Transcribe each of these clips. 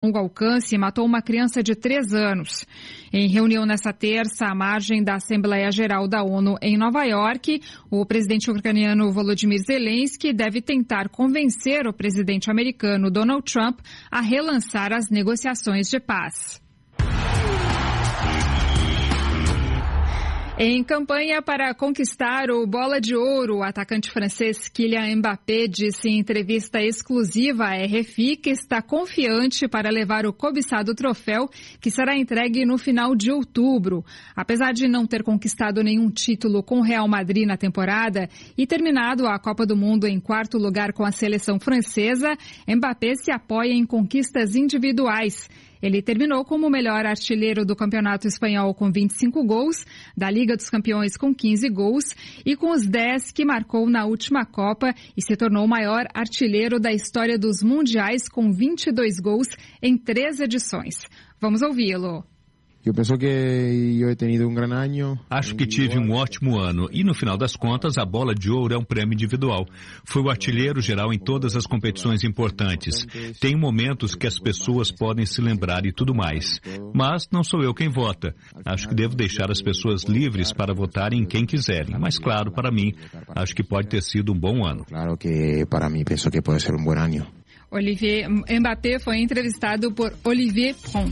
longo alcance e matou uma criança de 3 anos. Em reunião nesta terça, à margem da Assembleia Geral da ONU em Nova York, o presidente ucraniano Volodymyr Zelensky deve tentar convencer o presidente americano Donald Trump a relançar as negociações de paz. Em campanha para conquistar o Bola de Ouro, o atacante francês Kylian Mbappé disse em entrevista exclusiva à RFI que está confiante para levar o cobiçado troféu, que será entregue no final de outubro. Apesar de não ter conquistado nenhum título com o Real Madrid na temporada e terminado a Copa do Mundo em 4º lugar com a seleção francesa, Mbappé se apoia em conquistas individuais. Ele terminou como o melhor artilheiro do Campeonato Espanhol com 25 gols, da Liga dos Campeões com 15 gols e com os 10 que marcou na última Copa e se tornou o maior artilheiro da história dos mundiais com 22 gols em 3 edições. Vamos ouvi-lo. Acho que tive um ótimo ano e, no final das contas, a Bola de Ouro é um prêmio individual. Fui o artilheiro geral em todas as competições importantes. Tem momentos que as pessoas podem se lembrar e tudo mais. Mas não sou eu quem vota. Acho que devo deixar as pessoas livres para votarem em quem quiserem. Mas, claro, para mim, acho que pode ter sido um bom ano. Claro que para mim penso que pode ser um bom ano. Olivier Mbappé foi entrevistado por Olivier Pron.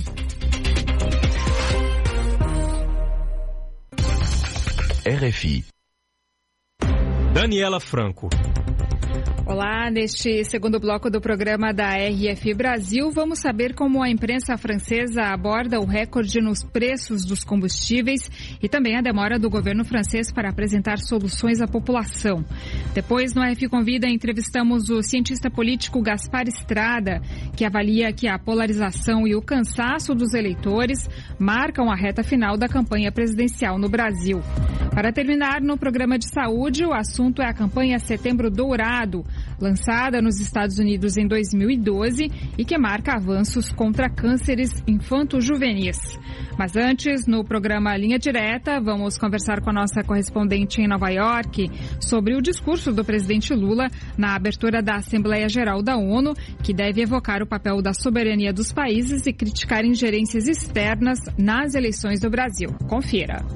RFI. Daniela Franco. Olá, neste segundo bloco do programa da RFI Brasil, vamos saber como a imprensa francesa aborda o recorde nos preços dos combustíveis e também a demora do governo francês para apresentar soluções à população. Depois, no RFI Convida, entrevistamos o cientista político Gaspar Estrada, que avalia que a polarização e o cansaço dos eleitores marcam a reta final da campanha presidencial no Brasil. Para terminar, no programa de saúde, o assunto é a campanha Setembro Dourado, lançada nos Estados Unidos em 2012 e que marca avanços contra cânceres infanto-juvenis. Mas antes, no programa Linha Direta, vamos conversar com a nossa correspondente em Nova York sobre o discurso do presidente Lula na abertura da Assembleia Geral da ONU, que deve evocar o papel da soberania dos países e criticar ingerências externas nas eleições do Brasil. Confira.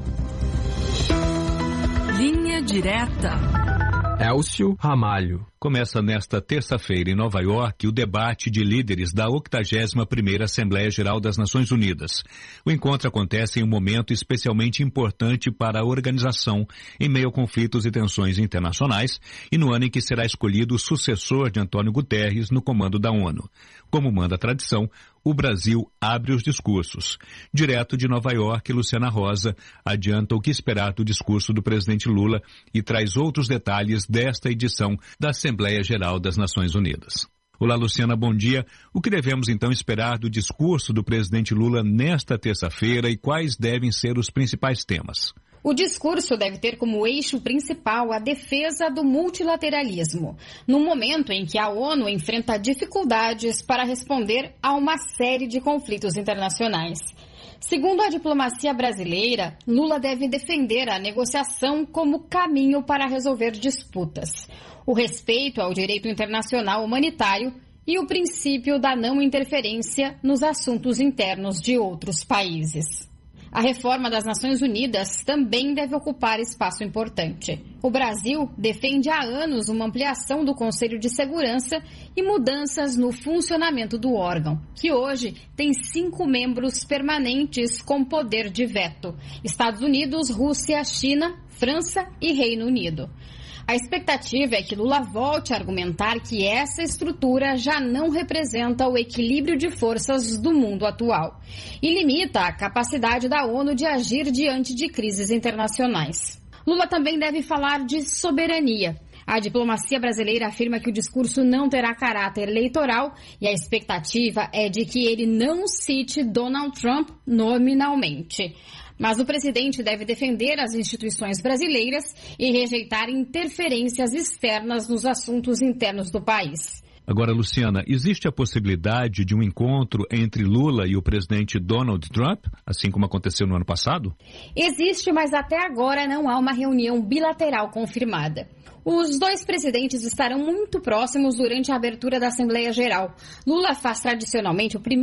Linha Direta. Elcio Ramalho. Começa nesta terça-feira em Nova York o debate de líderes da 81ª Assembleia Geral das Nações Unidas. O encontro acontece em um momento especialmente importante para a organização, em meio a conflitos e tensões internacionais, e no ano em que será escolhido o sucessor de Antônio Guterres no comando da ONU. Como manda a tradição, o Brasil abre os discursos. Direto de Nova York, Luciana Rosa adianta o que esperar do discurso do presidente Lula e traz outros detalhes desta edição da Assembleia Geral das Nações Unidas. Olá, Luciana, bom dia. O que devemos então esperar do discurso do presidente Lula nesta terça-feira e quais devem ser os principais temas? O discurso deve ter como eixo principal a defesa do multilateralismo, num momento em que a ONU enfrenta dificuldades para responder a uma série de conflitos internacionais. Segundo a diplomacia brasileira, Lula deve defender a negociação como caminho para resolver disputas, o respeito ao direito internacional humanitário e o princípio da não interferência nos assuntos internos de outros países. A reforma das Nações Unidas também deve ocupar espaço importante. O Brasil defende há anos uma ampliação do Conselho de Segurança e mudanças no funcionamento do órgão, que hoje tem 5 membros permanentes com poder de veto: Estados Unidos, Rússia, China, França e Reino Unido. A expectativa é que Lula volte a argumentar que essa estrutura já não representa o equilíbrio de forças do mundo atual e limita a capacidade da ONU de agir diante de crises internacionais. Lula também deve falar de soberania. A diplomacia brasileira afirma que o discurso não terá caráter eleitoral e a expectativa é de que ele não cite Donald Trump nominalmente. Mas o presidente deve defender as instituições brasileiras e rejeitar interferências externas nos assuntos internos do país. Agora, Luciana, existe a possibilidade de um encontro entre Lula e o presidente Donald Trump, assim como aconteceu no ano passado? Existe, mas até agora não há uma reunião bilateral confirmada. Os dois presidentes estarão muito próximos durante a abertura da Assembleia Geral. Lula faz tradicionalmente o primeiro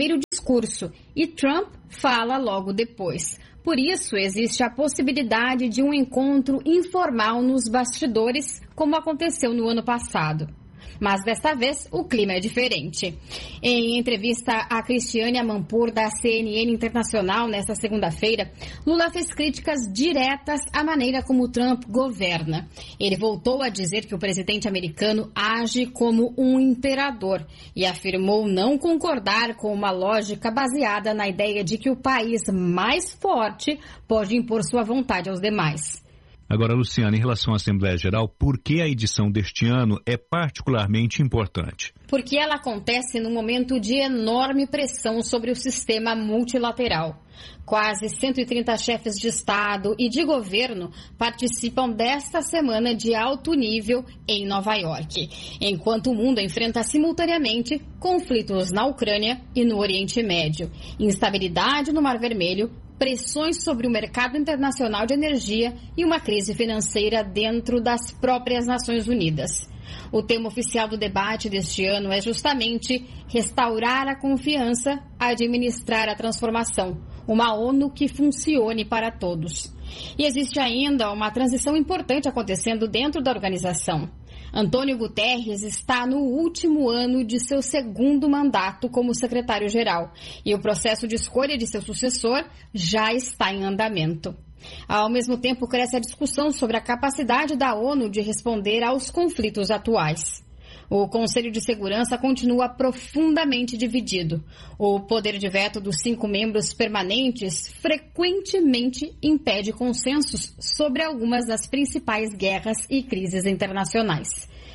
discurso e Trump fala logo depois. Por isso, existe a possibilidade de um encontro informal nos bastidores, como aconteceu no ano passado. Mas desta vez o clima é diferente. Em entrevista a Cristiane Amanpour, da CNN Internacional, nesta segunda-feira, Lula fez críticas diretas à maneira como Trump governa. Ele voltou a dizer que o presidente americano age como um imperador e afirmou não concordar com uma lógica baseada na ideia de que o país mais forte pode impor sua vontade aos demais. Agora, Luciana, em relação à Assembleia Geral, por que a edição deste ano é particularmente importante? Porque ela acontece num momento de enorme pressão sobre o sistema multilateral. Quase 130 chefes de Estado e de governo participam desta semana de alto nível em Nova York, enquanto o mundo enfrenta simultaneamente conflitos na Ucrânia e no Oriente Médio, instabilidade no Mar Vermelho, pressões sobre o mercado internacional de energia e uma crise financeira dentro das próprias Nações Unidas. O tema oficial do debate deste ano é justamente restaurar a confiança, administrar a transformação, uma ONU que funcione para todos. E existe ainda uma transição importante acontecendo dentro da organização. Antônio Guterres está no último ano de seu segundo mandato como secretário-geral e o processo de escolha de seu sucessor já está em andamento. Ao mesmo tempo, cresce a discussão sobre a capacidade da ONU de responder aos conflitos atuais. O Conselho de Segurança continua profundamente dividido. O poder de veto dos 5 membros permanentes frequentemente impede consensos sobre algumas das principais guerras e crises internacionais.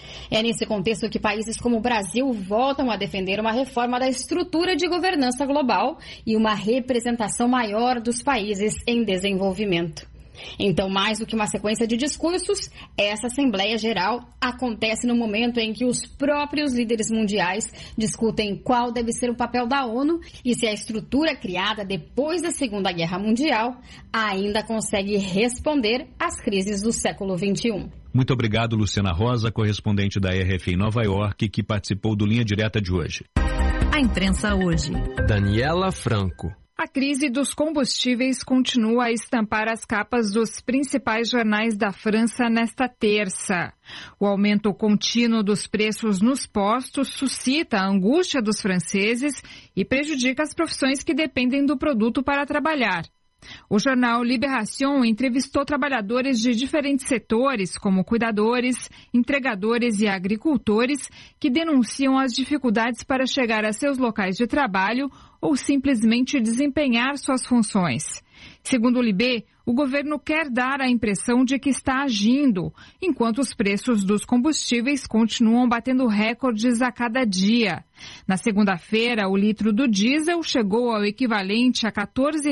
É nesse contexto que países como o Brasil voltam a defender uma reforma da estrutura de governança global e uma representação maior dos países em desenvolvimento. Então, mais do que uma sequência de discursos, essa Assembleia Geral acontece no momento em que os próprios líderes mundiais discutem qual deve ser o papel da ONU e se a estrutura criada depois da Segunda Guerra Mundial ainda consegue responder às crises do século XXI. Muito obrigado, Luciana Rosa, correspondente da RFI em Nova York, que participou do Linha Direta de hoje. A imprensa hoje. Daniela Franco. A crise dos combustíveis continua a estampar as capas dos principais jornais da França nesta terça. O aumento contínuo dos preços nos postos suscita a angústia dos franceses e prejudica as profissões que dependem do produto para trabalhar. O jornal Libération entrevistou trabalhadores de diferentes setores, como cuidadores, entregadores e agricultores, que denunciam as dificuldades para chegar a seus locais de trabalho ou simplesmente desempenhar suas funções. Segundo o Libé, o governo quer dar a impressão de que está agindo, enquanto os preços dos combustíveis continuam batendo recordes a cada dia. Na segunda-feira, o litro do diesel chegou ao equivalente a R$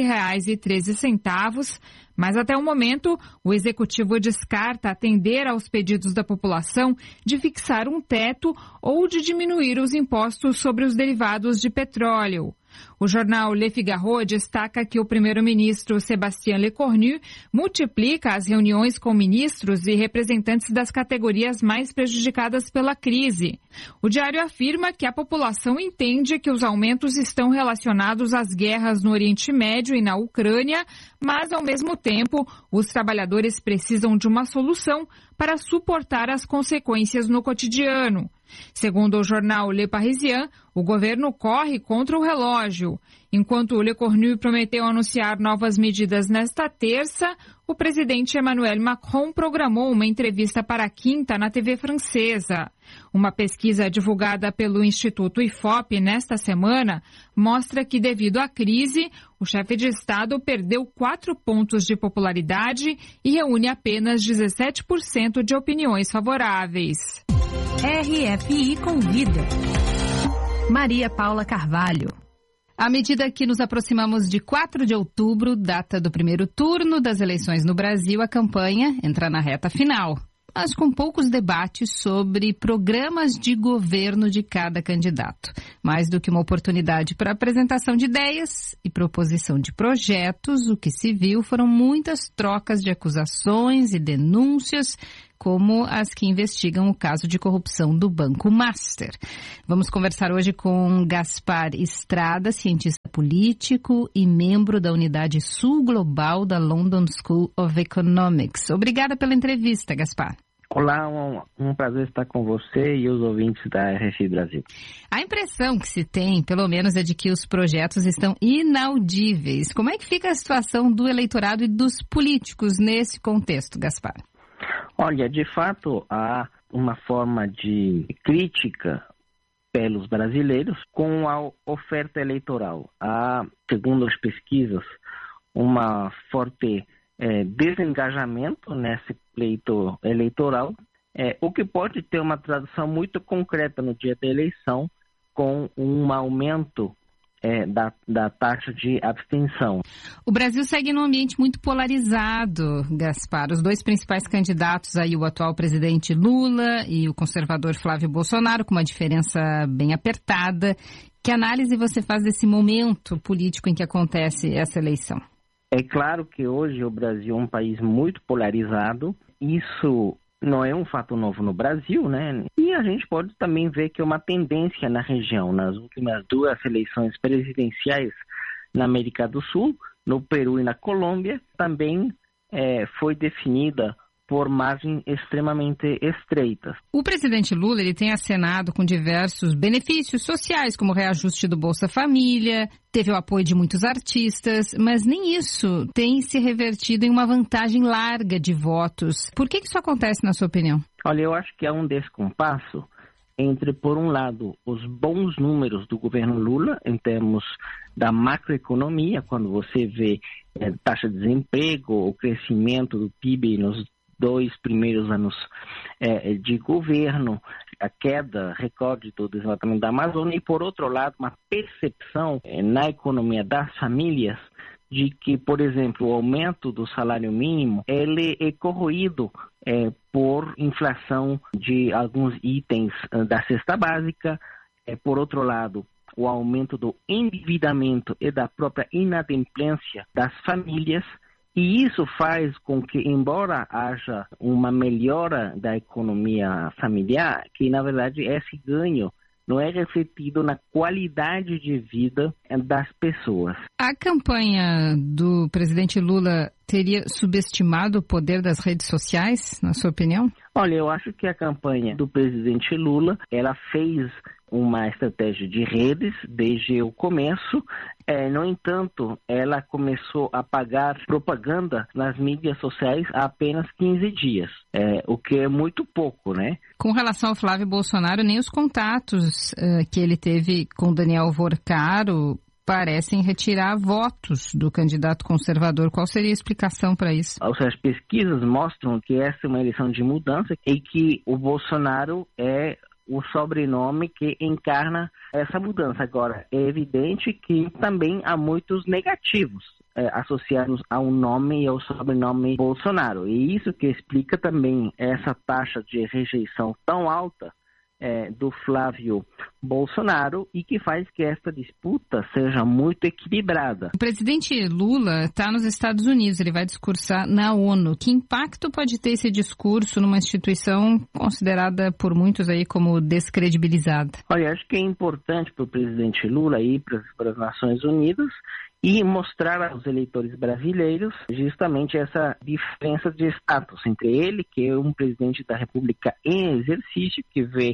14,13, mas até o momento, o executivo descarta atender aos pedidos da população de fixar um teto ou de diminuir os impostos sobre os derivados de petróleo. O jornal Le Figaro destaca que o primeiro-ministro Sébastien Lecornu multiplica as reuniões com ministros e representantes das categorias mais prejudicadas pela crise. O diário afirma que a população entende que os aumentos estão relacionados às guerras no Oriente Médio e na Ucrânia, mas, ao mesmo tempo, os trabalhadores precisam de uma solução para suportar as consequências no cotidiano. Segundo o jornal Le Parisien, o governo corre contra o relógio. Enquanto o Lecornu prometeu anunciar novas medidas nesta terça, o presidente Emmanuel Macron programou uma entrevista para a quinta na TV francesa. Uma pesquisa divulgada pelo Instituto IFOP nesta semana mostra que, devido à crise, o chefe de Estado perdeu 4 pontos de popularidade e reúne apenas 17% de opiniões favoráveis. RFI Convida. Maria Paula Carvalho. À medida que nos aproximamos de 4 de outubro, data do primeiro turno das eleições no Brasil, a campanha entra na reta final, mas com poucos debates sobre programas de governo de cada candidato. Mais do que uma oportunidade para apresentação de ideias e proposição de projetos, o que se viu foram muitas trocas de acusações e denúncias, como as que investigam o caso de corrupção do Banco Master. Vamos conversar hoje com Gaspar Estrada, cientista político e membro da Unidade Sul Global da London School of Economics. Obrigada pela entrevista, Gaspar. Olá, um prazer estar com você e os ouvintes da RFI Brasil. A impressão que se tem, pelo menos, é de que os projetos estão inaudíveis. Como é que fica a situação do eleitorado e dos políticos nesse contexto, Gaspar? Olha, de fato, há uma forma de crítica pelos brasileiros com a oferta eleitoral. Há, segundo as pesquisas, uma forte desengajamento nesse pleito eleitoral, o que pode ter uma tradução muito concreta no dia da eleição com um aumento da taxa de abstenção. O Brasil segue num ambiente muito polarizado, Gaspar. Os dois principais candidatos aí, o atual presidente Lula e o conservador Flávio Bolsonaro, com uma diferença bem apertada. Que análise você faz desse momento político em que acontece essa eleição? É claro que hoje o Brasil é um país muito polarizado. Isso não é um fato novo no Brasil, né? E a gente pode também ver que é uma tendência na região. Nas últimas duas eleições presidenciais na América do Sul, no Peru e na Colômbia, também foi definida por margens extremamente estreitas. O presidente Lula ele tem acenado com diversos benefícios sociais, como o reajuste do Bolsa Família, teve o apoio de muitos artistas, mas nem isso tem se revertido em uma vantagem larga de votos. Por que isso acontece, na sua opinião? Olha, eu acho que há um descompasso entre, por um lado, os bons números do governo Lula, em termos da macroeconomia, quando você vê taxa de desemprego, o crescimento do PIB nos 2 primeiros anos de governo, a queda recorde do desenvolvimento da Amazônia e, por outro lado, uma percepção na economia das famílias de que, por exemplo, o aumento do salário mínimo ele é corroído por inflação de alguns itens da cesta básica, por outro lado, o aumento do endividamento e da própria inadimplência das famílias. E isso faz com que, embora haja uma melhora da economia familiar, que na verdade esse ganho não é refletido na qualidade de vida das pessoas. A campanha do presidente Lula teria subestimado o poder das redes sociais, na sua opinião? Olha, eu acho que a campanha do presidente Lula, ela fez uma estratégia de redes desde o começo. No entanto, ela começou a pagar propaganda nas mídias sociais há apenas 15 dias, o que é muito pouco, né? Com relação ao Flávio Bolsonaro, nem os contatos que ele teve com Daniel Vorcaro parecem retirar votos do candidato conservador. Qual seria a explicação para isso? As pesquisas mostram que essa é uma eleição de mudança e que o Bolsonaro é o sobrenome que encarna essa mudança. Agora, é evidente que também há muitos negativos associados ao nome e ao sobrenome Bolsonaro. E isso que explica também essa taxa de rejeição tão alta do Flávio Bolsonaro e que faz que esta disputa seja muito equilibrada. O presidente Lula está nos Estados Unidos, ele vai discursar na ONU. Que impacto pode ter esse discurso numa instituição considerada por muitos aí como descredibilizada? Olha, acho que é importante para o presidente Lula ir para as Nações Unidas e mostrar aos eleitores brasileiros justamente essa diferença de status entre ele, que é um presidente da República em exercício, que vê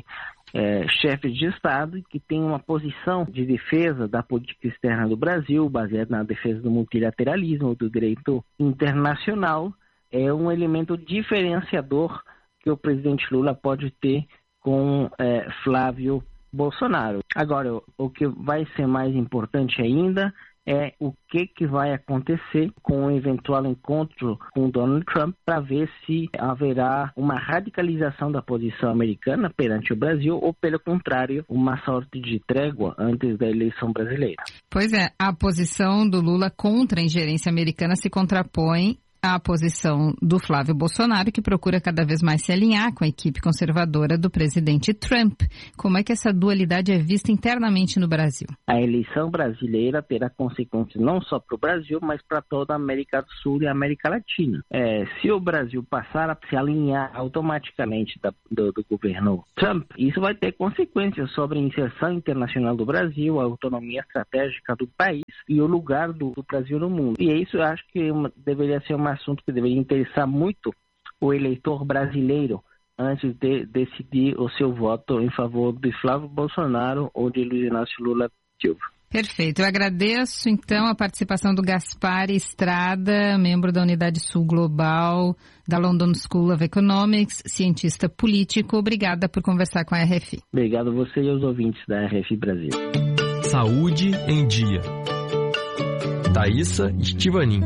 chefes de Estado e que tem uma posição de defesa da política externa do Brasil, baseada na defesa do multilateralismo, do direito internacional. É um elemento diferenciador que o presidente Lula pode ter com Flávio Bolsonaro. Agora, o que vai ser mais importante ainda é o que vai acontecer com o eventual encontro com Donald Trump para ver se haverá uma radicalização da posição americana perante o Brasil ou, pelo contrário, uma sorte de trégua antes da eleição brasileira. Pois é, a posição do Lula contra a ingerência americana se contrapõe a posição do Flávio Bolsonaro, que procura cada vez mais se alinhar com a equipe conservadora do presidente Trump. Como é que essa dualidade é vista internamente no Brasil? A eleição brasileira terá consequências não só para o Brasil, mas para toda a América do Sul e a América Latina. Se o Brasil passar a se alinhar automaticamente do governo Trump, isso vai ter consequências sobre a inserção internacional do Brasil, a autonomia estratégica do país e o lugar do Brasil no mundo. E isso eu acho que deveria ser um assunto que deveria interessar muito o eleitor brasileiro antes de decidir o seu voto em favor de Flávio Bolsonaro ou de Luiz Inácio Lula Silva. Perfeito. Eu agradeço, então, a participação do Gaspar Estrada, membro da Unidade Sul Global da London School of Economics, cientista político. Obrigada por conversar com a RFI. Obrigado a você e aos ouvintes da RFI Brasil. Saúde em Dia. Thaísa Estivanin.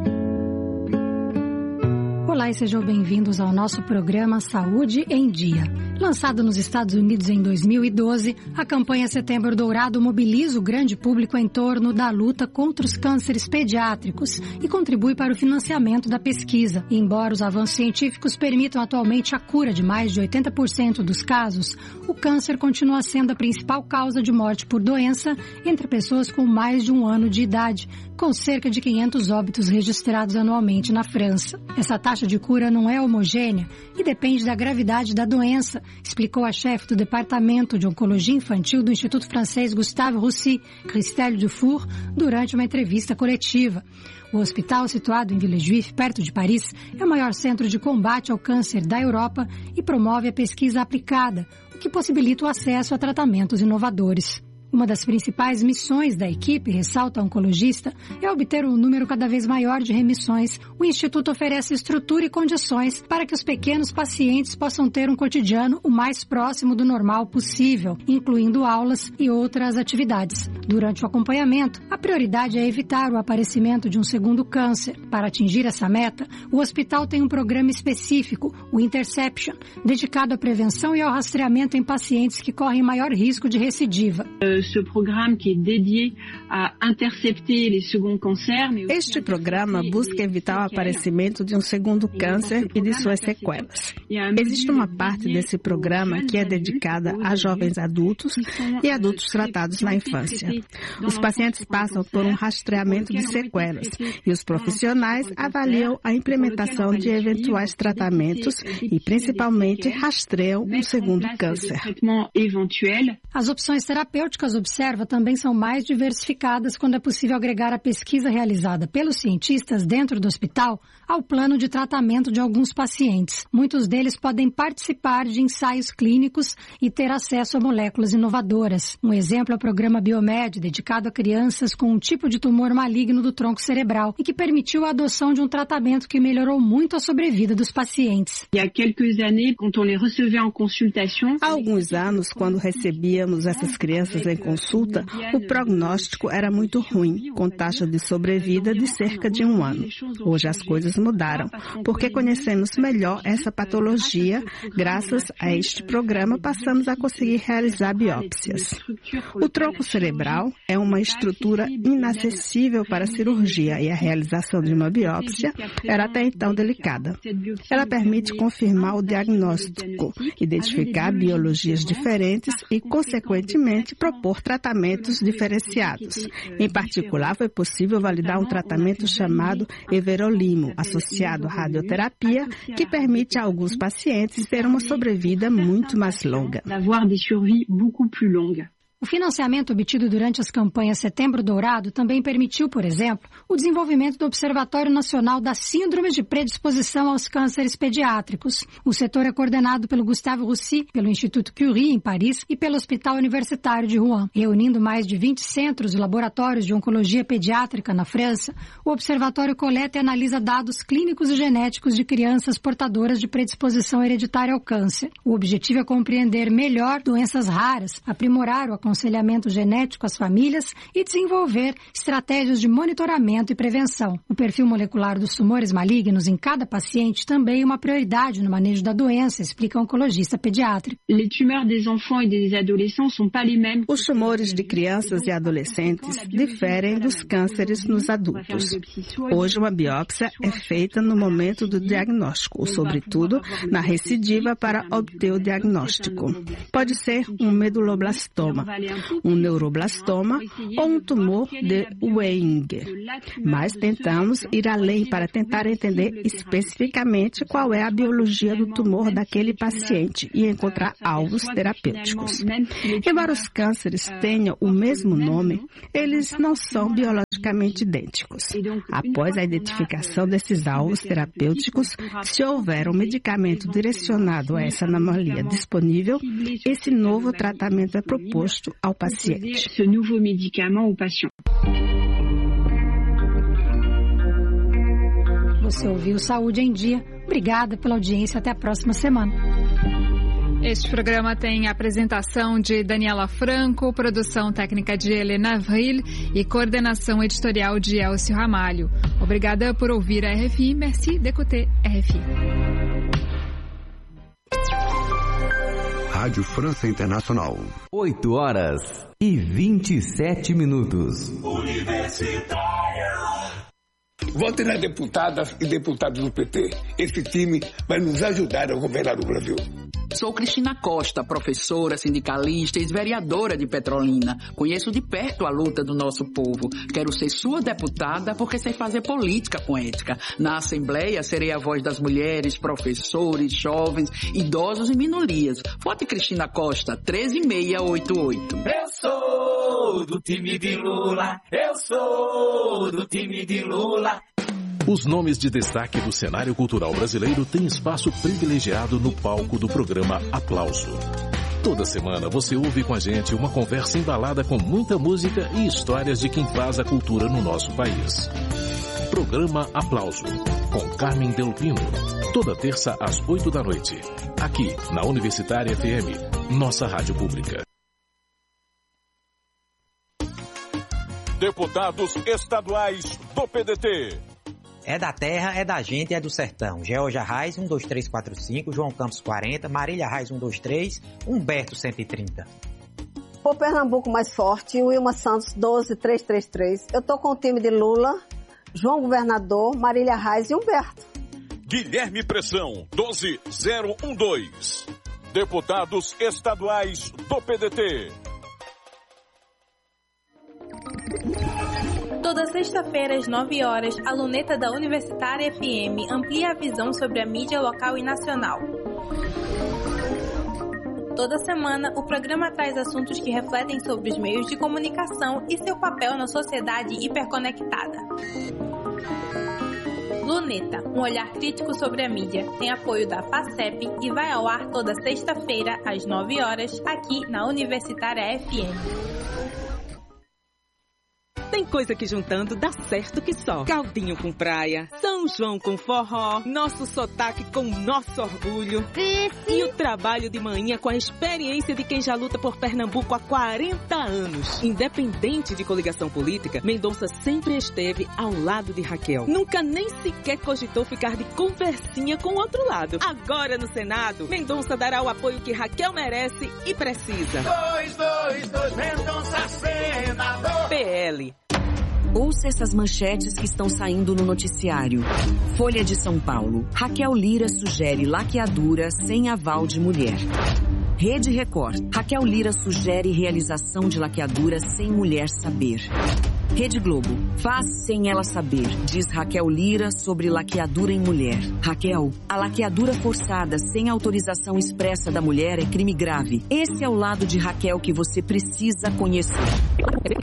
Olá e sejam bem-vindos ao nosso programa Saúde em Dia. Lançado nos Estados Unidos em 2012, a campanha Setembro Dourado mobiliza o grande público em torno da luta contra os cânceres pediátricos e contribui para o financiamento da pesquisa. E embora os avanços científicos permitam atualmente a cura de mais de 80% dos casos, o câncer continua sendo a principal causa de morte por doença entre pessoas com mais de 1 ano de idade, com cerca de 500 óbitos registrados anualmente na França. Essa taxa de cura não é homogênea e depende da gravidade da doença, explicou a chefe do Departamento de Oncologia Infantil do Instituto Francês Gustave Roussy, Christelle Dufour, durante uma entrevista coletiva. O hospital, situado em Villejuif, perto de Paris, é o maior centro de combate ao câncer da Europa e promove a pesquisa aplicada, o que possibilita o acesso a tratamentos inovadores. Uma das principais missões da equipe, ressalta a oncologista, é obter um número cada vez maior de remissões. O Instituto oferece estrutura e condições para que os pequenos pacientes possam ter um cotidiano o mais próximo do normal possível, incluindo aulas e outras atividades. Durante o acompanhamento, a prioridade é evitar o aparecimento de um segundo câncer. Para atingir essa meta, o hospital tem um programa específico, o Interception, dedicado à prevenção e ao rastreamento em pacientes que correm maior risco de recidiva. Este programa busca evitar o aparecimento de um segundo câncer e de suas sequelas. Existe uma parte desse programa que é dedicada a jovens adultos e adultos tratados na infância. Os pacientes passam por um rastreamento de sequelas e os profissionais avaliam a implementação de eventuais tratamentos e, principalmente, rastreiam um segundo câncer. As opções terapêuticas, observa, também são mais diversificadas quando é possível agregar a pesquisa realizada pelos cientistas dentro do hospital ao plano de tratamento de alguns pacientes. Muitos deles podem participar de ensaios clínicos e ter acesso a moléculas inovadoras. Um exemplo é o programa Biomed, dedicado a crianças com um tipo de tumor maligno do tronco cerebral e que permitiu a adoção de um tratamento que melhorou muito a sobrevida dos pacientes. Há alguns anos, quando recebíamos essas crianças em consulta, o prognóstico era muito ruim, com taxa de sobrevida de cerca de 1 ano. Hoje as coisas mudaram, porque conhecemos melhor essa patologia. Graças a este programa, passamos a conseguir realizar biópsias. O tronco cerebral é uma estrutura inacessível para a cirurgia e a realização de uma biópsia era até então delicada. Ela permite confirmar o diagnóstico, identificar biologias diferentes e, consequentemente, propor tratamentos diferenciados. Em particular, foi possível validar um tratamento chamado everolimo, associado à radioterapia, que permite a alguns pacientes ter uma sobrevida muito mais longa. O financiamento obtido durante as campanhas Setembro Dourado também permitiu, por exemplo, o desenvolvimento do Observatório Nacional das Síndromes de Predisposição aos Cânceres Pediátricos. O setor é coordenado pelo Gustave Roussy, pelo Instituto Curie, em Paris, e pelo Hospital Universitário de Rouen. Reunindo mais de 20 centros e laboratórios de oncologia pediátrica na França, o observatório coleta e analisa dados clínicos e genéticos de crianças portadoras de predisposição hereditária ao câncer. O objetivo é compreender melhor doenças raras, aprimorar o aconselhamento aconselhamento genético às famílias e desenvolver estratégias de monitoramento e prevenção. O perfil molecular dos tumores malignos em cada paciente também é uma prioridade no manejo da doença, explica a oncologista pediátrica. Os tumores de crianças e adolescentes diferem dos cânceres nos adultos. Hoje, uma biópsia é feita no momento do diagnóstico, ou sobretudo na recidiva para obter o diagnóstico. Pode ser um meduloblastoma, um neuroblastoma ou um tumor de Ewing. Mas tentamos ir além para tentar entender especificamente qual é a biologia do tumor daquele paciente e encontrar alvos terapêuticos. Embora os cânceres tenham o mesmo nome, eles não são biologicamente idênticos. Após a identificação desses alvos terapêuticos, se houver um medicamento direcionado a essa anomalia disponível, esse novo tratamento é proposto ao paciente. Você ouviu Saúde em Dia. Obrigada pela audiência. Até a próxima semana. Este programa tem apresentação de Daniela Franco, produção técnica de Helena Avril e coordenação editorial de Elcio Ramalho. Obrigada por ouvir a RFI. Merci d'écouter RFI. Rádio França Internacional. 8h27. Universitária. Vote nas deputadas e deputados do PT. Esse time vai nos ajudar a governar o Brasil. Sou Cristina Costa, professora, sindicalista e ex-vereadora de Petrolina. Conheço de perto a luta do nosso povo. Quero ser sua deputada porque sei fazer política com ética. Na Assembleia, serei a voz das mulheres, professores, jovens, idosos e minorias. Vote Cristina Costa, 13688. Eu sou do time de Lula. Eu sou do time de Lula. Os nomes de destaque do cenário cultural brasileiro têm espaço privilegiado no palco do programa Aplauso. Toda semana você ouve com a gente uma conversa embalada com muita música e histórias de quem faz a cultura no nosso país. Programa Aplauso, com Carmen Del Pino. Toda terça às 20h, aqui na Universitária FM, nossa rádio pública. Deputados estaduais do PDT. É da terra, é da gente, é do sertão. Georgia Reis, 12345, João Campos 40, Marília Reis 123, Humberto 130. Por Pernambuco mais forte, Wilma Santos 12333. Eu tô com o time de Lula, João Governador, Marília Reis e Humberto. Guilherme Pressão 12012. Deputados estaduais do PDT. Toda sexta-feira, às 9h, a luneta da Universitária FM amplia a visão sobre a mídia local e nacional. Toda semana, o programa traz assuntos que refletem sobre os meios de comunicação e seu papel na sociedade hiperconectada. Luneta, um olhar crítico sobre a mídia, tem apoio da FACEP e vai ao ar toda sexta-feira, às 9h, aqui na Universitária FM. Tem coisa que juntando dá certo que só. Caldinho com praia, São João com forró, nosso sotaque com nosso orgulho. E o trabalho de manhã com a experiência de quem já luta por Pernambuco há 40 anos. Independente de coligação política, Mendonça sempre esteve ao lado de Raquel. Nunca nem sequer cogitou ficar de conversinha com o outro lado. Agora no Senado, Mendonça dará o apoio que Raquel merece e precisa. 222 Mendonça senador. PL. Ouça essas manchetes que estão saindo no noticiário. Folha de São Paulo. Raquel Lira sugere laqueadura sem aval de mulher. Rede Record. Raquel Lira sugere realização de laqueadura sem mulher saber. Rede Globo. Faz sem ela saber, diz Raquel Lira sobre laqueadura em mulher. Raquel, a laqueadura forçada sem autorização expressa da mulher é crime grave. Esse é o lado de Raquel que você precisa conhecer.